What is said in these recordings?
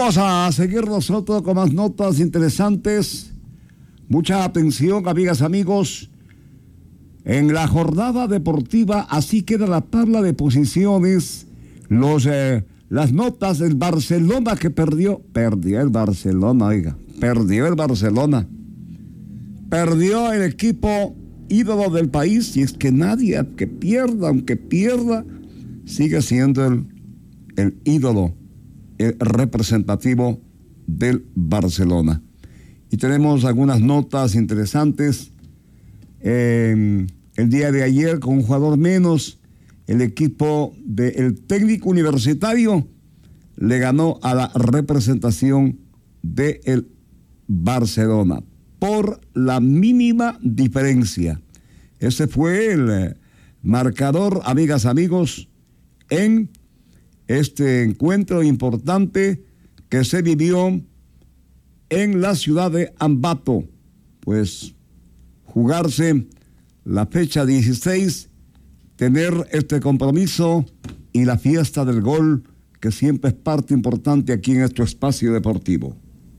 Vamos a seguir nosotros con más notas interesantes. Mucha atención, amigas, amigos. En la jornada deportiva, así queda la tabla de posiciones. Las notas del Barcelona que perdió el Barcelona, oiga. Perdió el Barcelona. Perdió el equipo ídolo del país. Y es que nadie, aunque pierda, sigue siendo el ídolo, el representativo del Barcelona. Y tenemos algunas notas interesantes. El día de ayer, con un jugador menos, el equipo del Técnico Universitario le ganó a la representación del Barcelona por la mínima diferencia. Ese fue el marcador, amigas, amigos, en este encuentro importante que se vivió en la ciudad de Ambato. Pues jugarse la fecha 16, tener este compromiso y la fiesta del gol, que siempre es parte importante aquí en este espacio deportivo.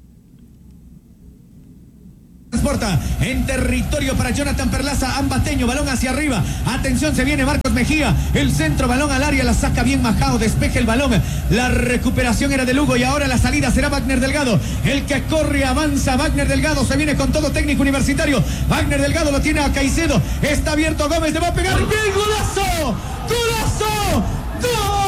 Transporta en territorio para Jonathan Perlaza, ambateño, balón hacia arriba, atención, se viene Marcos Mejía, el centro, balón al área, la saca bien Majao, despeja el balón, la recuperación era de Lugo y ahora la salida será Wagner Delgado, el que corre, avanza, Wagner Delgado, se viene con todo, Técnico Universitario, Wagner Delgado lo tiene a Caicedo, está abierto Gómez, le va a pegar, ¡bien, golazo! ¡Golazo! ¡Gol!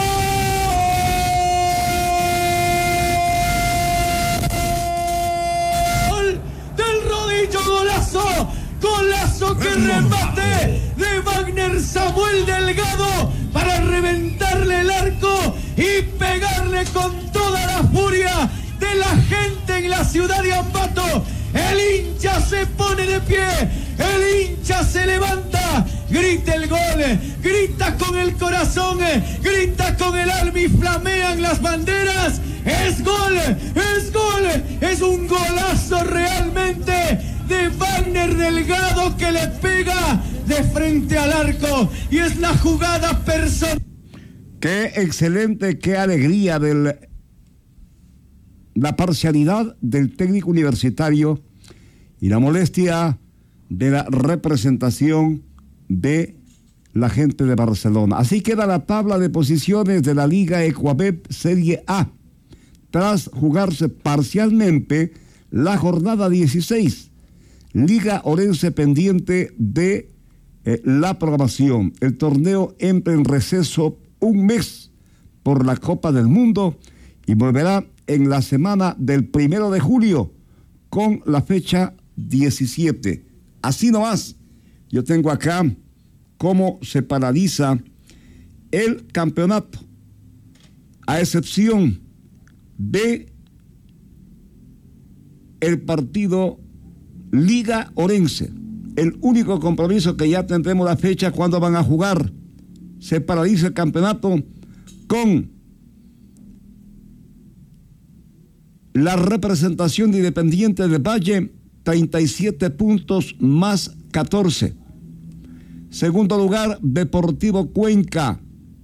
Golazo que remate de Wagner Samuel Delgado para reventarle el arco y pegarle con toda la furia de la gente en la ciudad de Ambato. El hincha se pone de pie, el hincha se levanta, grita el gol, grita con el corazón, grita con el alma y flamean las banderas. Es gol, es gol, es un golazo realmente de Wagner Delgado que le pega de frente al arco y es la jugada personal. Qué excelente, qué alegría la parcialidad del Técnico Universitario y la molestia de la representación de la gente de Barcelona. Así queda la tabla de posiciones de la Liga Ecuabeb Serie A, tras jugarse parcialmente la jornada 16. Liga Orense pendiente de la programación. El torneo entra en receso un mes por la Copa del Mundo y volverá en la semana del 1 de julio con la fecha 17. Así nomás, yo tengo acá cómo se paraliza el campeonato, a excepción de el partido Liga Orense, el único compromiso que ya tendremos la fecha cuando van a jugar. Se paraliza el campeonato con la representación de Independiente del Valle, 37 puntos más 14. Segundo lugar, Deportivo Cuenca,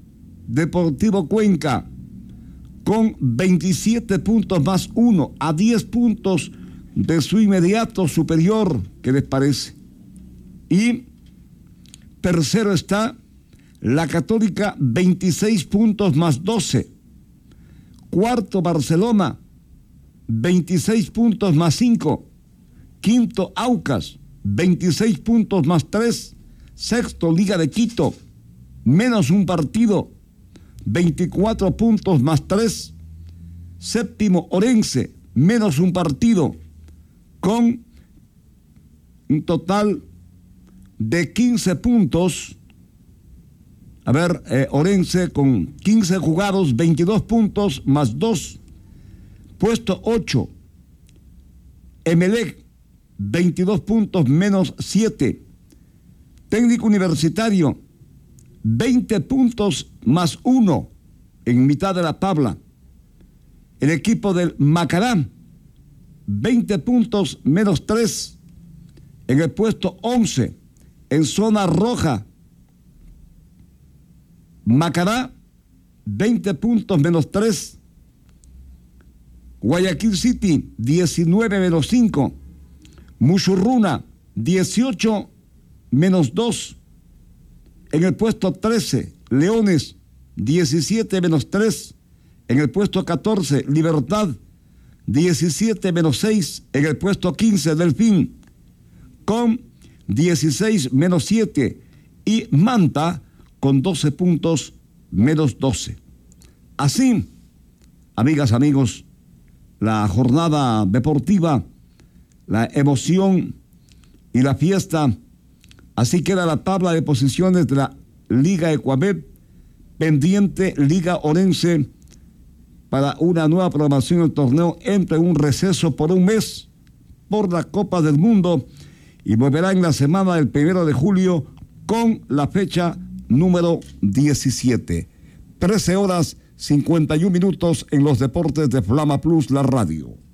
con 27 puntos más 1, a 10 puntos de su inmediato superior. ¿Qué les parece? Y tercero está la Católica, 26 puntos más 12. Cuarto, Barcelona, 26 puntos más 5. Quinto, Aucas, 26 puntos más 3. Sexto, Liga de Quito, menos un partido, 24 puntos más 3. Séptimo, Orense, menos un partido, con un total de 15 puntos. A ver, Orense con 15 jugados, 22 puntos más 2. Puesto 8, Emelec, 22 puntos menos 7. Técnico Universitario, 20 puntos más 1 en mitad de la tabla. El equipo del Macará, 20 puntos menos 3 en el puesto 11, en zona roja. Macará, 20 puntos menos 3. Guayaquil City, 19-5. Musurruna, 18-2. En el puesto 13, Leones, 17-3. En el puesto 14, Libertad, 17-6. En el puesto 15, Delfín, con 16-7. Y Manta, con 12 puntos, -12. Así, amigas, amigos, la jornada deportiva, la emoción y la fiesta. Así queda la tabla de posiciones de la Liga Ecuabet, pendiente Liga Orense para una nueva programación del torneo. Entre un receso por un mes por la Copa del Mundo y volverá en la semana del 1 de julio con la fecha número 17. 13 horas 51 minutos en los deportes de Flama Plus, la radio.